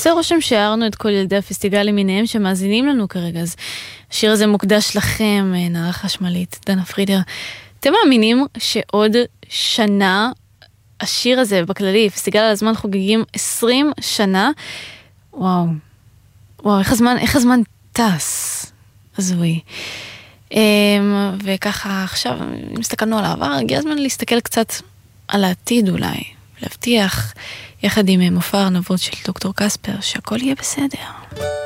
עושה רושם שהערנו את כל ילדי הפסטיגל למיניהם שמאזינים לנו כרגע, אז השיר הזה מוקדש לכם, נערה חשמלית, דנה פרידר. אתם מאמינים שעוד שנה השיר הזה בכללי, פסטיגל על הזמן חוגגים 20 שנה? וואו, איך הזמן טס, עזוי. וככה עכשיו, אם הסתכלנו על העבר, הגיע הזמן להסתכל קצת על העתיד אולי, להבטיח יחד עם מופע הארנבות של דוקטור קספר שהכל יהיה בסדר.